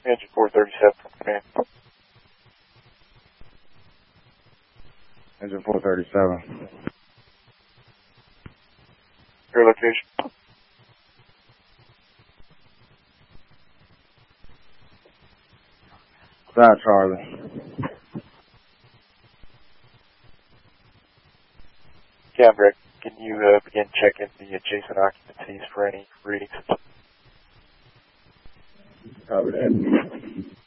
Engine 437 from command. Engine 437. Your location. South Charlie. Cam Greg, can you begin checking the adjacent occupancies for any readings? Copy that.